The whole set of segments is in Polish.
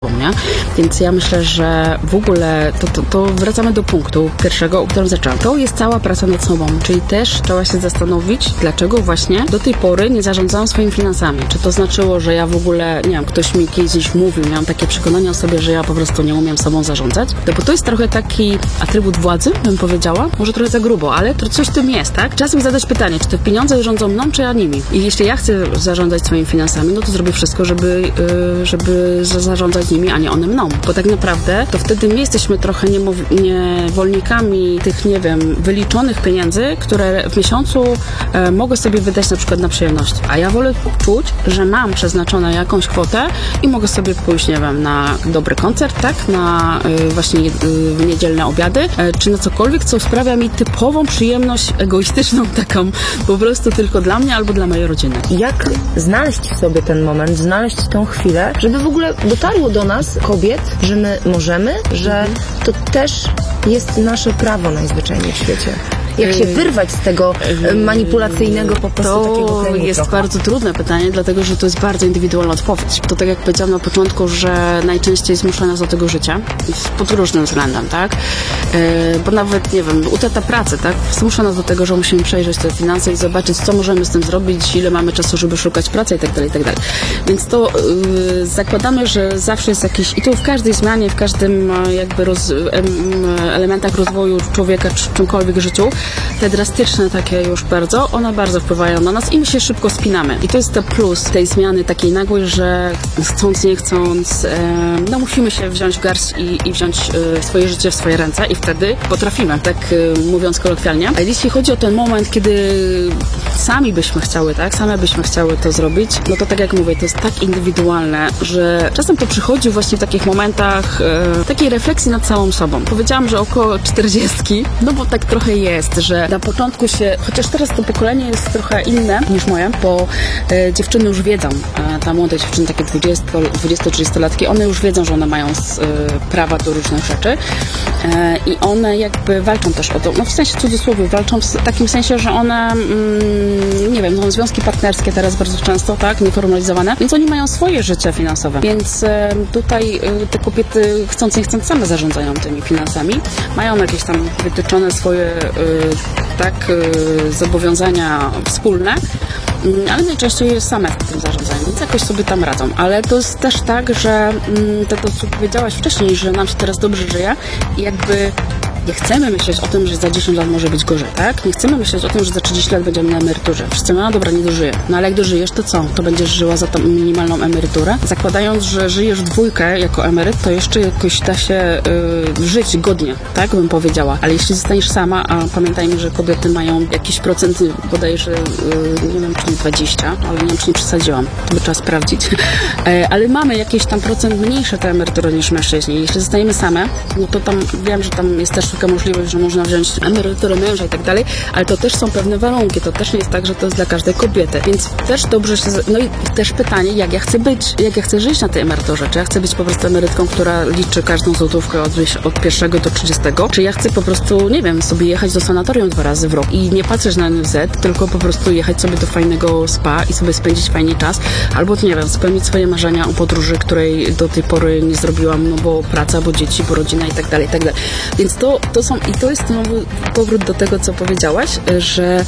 nie? Więc ja myślę, że w ogóle to wracamy do punktu pierwszego, o którym zaczęłam. To jest cała praca nad sobą, czyli też trzeba się zastanowić, dlaczego właśnie do tej pory nie zarządzałam swoimi finansami. Czy to znaczyło, że ja w ogóle, nie wiem, ktoś mi kiedyś mówił, miałam takie przekonanie o sobie, że ja po prostu nie umiem sobą zarządzać. No bo to jest trochę taki atrybut władzy, bym powiedziała. Może trochę za grubo, ale to coś w tym jest, tak? Trzeba sobie zadać pytanie, czy te pieniądze rządzą mną, czy ja nimi. I jeśli ja chcę zarządzać swoimi finansami, no to zrobię wszystko, żeby zarządzać nimi, a nie one mną. Bo tak naprawdę to wtedy my jesteśmy trochę niewolnikami tych, nie wiem, wyliczonych pieniędzy, które w miesiącu mogę sobie wydać na przykład na przyjemność. A ja wolę czuć, że mam przeznaczone jakąś kwotę i mogę sobie pójść, nie wiem, na dobry koncert, tak? Na właśnie niedzielne obiady, czy na cokolwiek, co sprawia mi typową przyjemność egoistyczną, taką po prostu tylko dla mnie albo dla mojej rodziny. Jak znaleźć sobie ten moment, znaleźć tą chwilę, żeby w ogóle dotarło do nas, kobiet, że my możemy, że to też jest nasze prawo najzwyczajniej w świecie. Jak się wyrwać z tego manipulacyjnego po prostu takiego kręgu. To jest bardzo trudne pytanie, dlatego że to jest bardzo indywidualna odpowiedź. To tak jak powiedziałam na początku, że najczęściej zmusza nas do tego życia pod różnym względem, tak? Bo nawet, nie wiem, utrata pracy, tak? Zmusza nas do tego, że musimy przejrzeć te finanse i zobaczyć, co możemy z tym zrobić, ile mamy czasu, żeby szukać pracy i tak dalej, i tak dalej. Więc to zakładamy, że zawsze jest jakiś, i to w każdej zmianie, w każdym jakby elementach rozwoju człowieka, czy czymkolwiek w życiu, te drastyczne takie już bardzo, one bardzo wpływają na nas i my się szybko spinamy. I to jest ten plus tej zmiany takiej nagłej, że chcąc, nie chcąc, no musimy się wziąć w garść i wziąć swoje życie w swoje ręce i wtedy potrafimy, tak mówiąc kolokwialnie. A jeśli chodzi o ten moment, kiedy sami byśmy chciały, tak, same byśmy chciały to zrobić, no to tak jak mówię, to jest tak indywidualne, że czasem to przychodzi właśnie w takich momentach takiej refleksji nad całą sobą. Powiedziałam, że około 40, no bo tak trochę jest, że na początku się, chociaż teraz to pokolenie jest trochę inne niż moje, bo dziewczyny już wiedzą, ta młode dziewczyny, takie 20-30-latki, one już wiedzą, że one mają prawa do różnych rzeczy i one jakby walczą też o to, no w sensie cudzysłowie, walczą w takim sensie, że one nie wiem, są związki partnerskie teraz bardzo często, tak, nieformalizowane, więc oni mają swoje życie finansowe, więc tutaj te kobiety chcąc nie chcąc same zarządzają tymi finansami, mają jakieś tam wytyczone swoje zobowiązania wspólne, ale najczęściej same tym zarządzają, więc jakoś sobie tam radzą. Ale to jest też tak, że to co powiedziałaś wcześniej, że nam się teraz dobrze żyje i jakby nie chcemy myśleć o tym, że za 10 lat może być gorzej, tak? Nie chcemy myśleć o tym, że za 30 lat będziemy na emeryturze. Wszyscy no dobra, nie dożyję. No ale jak dożyjesz, to co? To będziesz żyła za tą minimalną emeryturę? Zakładając, że żyjesz w dwójkę jako emeryt, to jeszcze jakoś da się żyć godnie, tak? Bym powiedziała. Ale jeśli zostaniesz sama, a pamiętajmy, że kobiety mają jakiś procent, bodajże, nie wiem, czy nie 20, ale nie wiem, czy nie przesadziłam. To by trzeba sprawdzić. Ale mamy jakiś tam procent mniejsze te emerytury niż mężczyźni. Jeśli zostajemy same, no to tam wiem, że tam jest też taka możliwość, że można wziąć emeryturę męża i tak dalej, ale to też są pewne warunki, to też nie jest tak, że to jest dla każdej kobiety, więc też dobrze się, no i też pytanie, jak ja chcę żyć na tej emeryturze, czy ja chcę być po prostu emerytką, która liczy każdą złotówkę od 1 do 30, czy ja chcę po prostu, nie wiem, sobie jechać do sanatorium 2 razy w rok i nie patrzeć na NFZ, tylko po prostu jechać sobie do fajnego spa i sobie spędzić fajnie czas, albo nie wiem, spełnić swoje marzenia o podróży, której do tej pory nie zrobiłam, no bo praca, bo dzieci, bo rodzina i tak dalej, i tak dalej. Więc to jest znowu powrót do tego, co powiedziałaś, że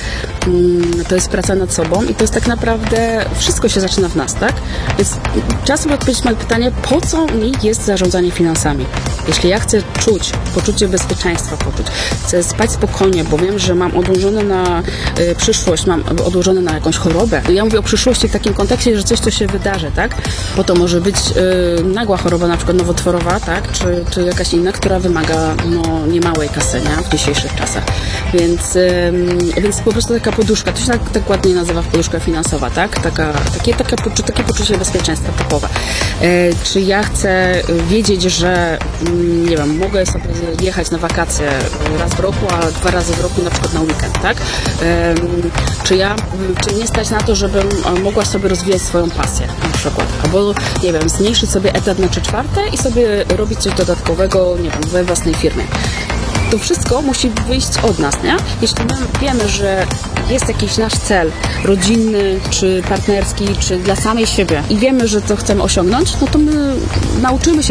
to jest praca nad sobą i to jest tak naprawdę wszystko się zaczyna w nas, tak? Więc trzeba sobie odpowiedzieć na pytanie, po co mi jest zarządzanie finansami? Jeśli ja chcę czuć poczucie bezpieczeństwa, chcę spać spokojnie, bo wiem, że mam odłożone na przyszłość, mam odłożone na jakąś chorobę. Ja mówię o przyszłości w takim kontekście, że coś, co się wydarzy, tak? Bo to może być nagła choroba, na przykład nowotworowa, tak? Czy jakaś inna, która wymaga niemałej kasy, nie? W dzisiejszych czasach. Więc po prostu taka poduszka, to się tak ładnie nazywa poduszka finansowa, tak? Takie poczucie bezpieczeństwa typowe. Czy ja chcę wiedzieć, że nie wiem, mogę sobie jechać na wakacje raz w roku, a 2 razy w roku na przykład na weekend, tak? Czy nie stać na to, żebym mogła sobie rozwijać swoją pasję na przykład, albo nie wiem, zmniejszyć sobie etat na 3/4 i sobie robić coś dodatkowego, nie wiem, we własnej firmie. To wszystko musi wyjść od nas, nie? Jeśli my wiemy, że jest jakiś nasz cel rodzinny, czy partnerski, czy dla samej siebie i wiemy, że to chcemy osiągnąć, no to my nauczymy się